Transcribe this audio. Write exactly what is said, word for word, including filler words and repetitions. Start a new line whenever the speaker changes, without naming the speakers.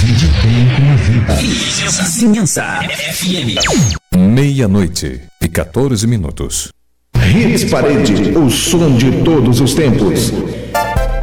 Vide bem com a vida.
Vizinhança F M.
Meia-noite e quatorze minutos.
Hits Parede, o som de todos os tempos.